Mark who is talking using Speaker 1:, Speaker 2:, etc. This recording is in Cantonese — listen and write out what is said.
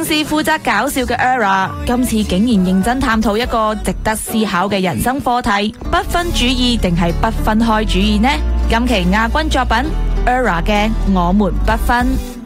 Speaker 1: 時負責搞笑嘅 ERROR， 今次竟然認真探討一個值得思考嘅人生課題：不分主義定係不分開主義呢？今期亞軍作品 ERROR 嘅《我們不分》。